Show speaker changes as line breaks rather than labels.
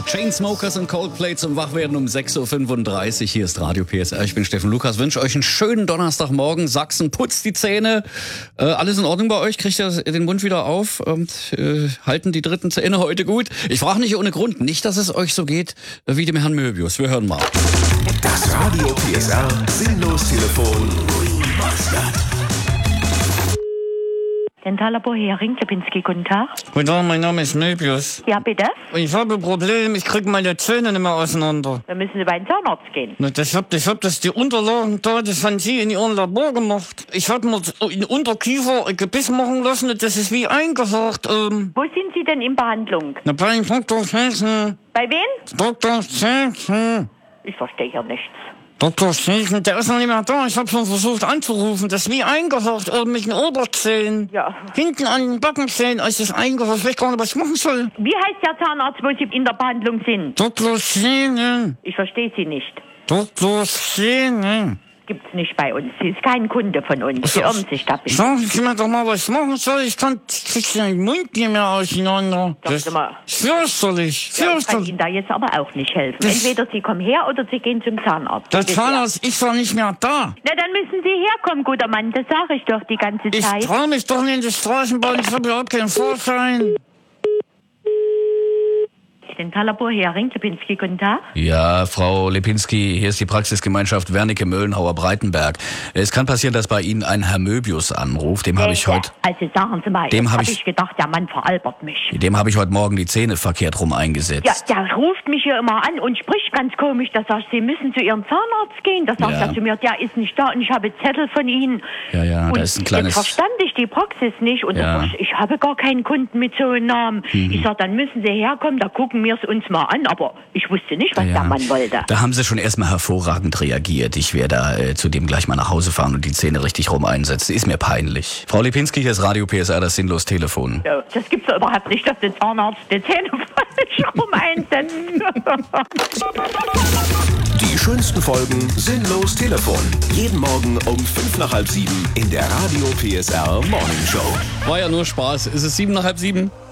Chainsmokers und Coldplay zum Wachwerden um 6.35 Uhr. Hier ist Radio PSR. Ich bin Steffen Lukas. Wünsche euch einen schönen Donnerstagmorgen. Sachsen, putzt die Zähne. Alles in Ordnung bei euch? Kriegt ihr den Mund wieder auf? Halten die dritten Zähne heute gut? Ich frage nicht ohne Grund. Nicht, dass es euch so geht wie dem Herrn Möbius. Wir hören mal.
Das Radio PSR Sinnlos-Telefon.
Dentallabor Hering, Lipinski, guten Tag.
Guten Tag, mein Name ist Möbius.
Ja, bitte?
Ich habe ein Problem, ich kriege meine Zähne nicht mehr auseinander.
Dann müssen Sie bei den Zahnarzt gehen.
Ich hab das die Unterlagen da, das haben Sie in Ihrem Labor gemacht. Ich habe mir in Unterkiefer ein Gebiss machen lassen, das ist wie eingehakt.
Wo sind Sie denn in Behandlung?
Na, bei Dr. Schäßen.
Bei wem?
Dr. Schäßen.
Ich verstehe hier nichts.
Dr. Schäßen, der ist noch nicht mehr da. Ich habe schon versucht anzurufen. Das ist wie eingehakt, mit den Oberzähnen.
Ja.
Hinten an den Backenzähnen ist es eingehakt. Ich weiß gar nicht, was ich machen soll.
Wie heißt der Zahnarzt, wo Sie in der Behandlung sind?
Dr. Schäßen.
Ich verstehe Sie nicht.
Dr. Schäßen.
Gibt's nicht bei uns. Sie ist kein Kunde von uns. Sie irren sich da ein bisschen.
Sagen Sie mir doch mal, was ich machen soll. Ich krieg den Mund nicht mehr auseinander.
Sagen Sie mal.
Fürchterlich.
Ja, ich kann Ihnen da jetzt aber auch nicht helfen. Entweder Sie kommen her oder Sie gehen zum Zahnarzt.
Der Zahnarzt ist doch nicht mehr da.
Na, dann müssen Sie herkommen, guter Mann. Das sage ich doch die ganze
Ich
Zeit.
traue mich doch nicht in die Straßenbahn. Ich habe überhaupt keinen Vorschein.
Dentallabor Hering, Lipinski, guten Tag.
Ja, Frau Lipinski, hier ist die Praxisgemeinschaft Wernicke-Möllenhauer-Breitenberg. Es kann passieren, dass bei Ihnen ein Herr Möbius anruft. Dem habe ich heute...
Also sagen Sie mal,
Dem
hab
hab
ich gedacht, der Mann veralbert mich.
Dem habe ich heute Morgen die Zähne verkehrt rum eingesetzt.
Ja, der ruft mich hier immer an und spricht ganz komisch. Da sagt Sie müssen zu Ihrem Zahnarzt gehen. Da sagt
Ja.
er zu mir, der ist nicht da und ich habe Zettel von Ihnen.
Ja,
und
da ist ein kleines...
Jetzt verstand ich die Praxis nicht und
Ja.
da sag ich habe gar keinen Kunden mit so einem Namen. Ich sag, dann müssen Sie herkommen, da gucken wir es uns mal an. Aber ich wusste nicht, was der Mann wollte.
Da haben Sie schon erstmal hervorragend reagiert. Ich werde zu dem gleich mal nach Hause fahren und die Zähne richtig rum einsetzen. Ist mir peinlich. Frau Lipinski, hier ist Radio PSR, das Sinnlos-Telefon.
Ja, das gibt's doch überhaupt nicht, dass der Zahnarzt die Zähne falsch rum einsetzt.
Die schönsten Folgen Sinnlos-Telefon. Jeden Morgen um 6:55 in der Radio PSR Morning Show.
War ja nur Spaß. Ist es 7:30?